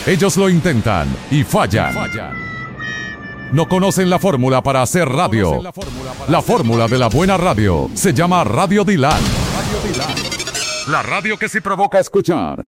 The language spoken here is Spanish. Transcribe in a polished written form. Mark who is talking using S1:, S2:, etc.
S1: Ellos lo intentan y fallan. No conocen la fórmula para hacer radio. La fórmula de la buena radio se llama Radio Dylan. La radio que sí provoca escuchar.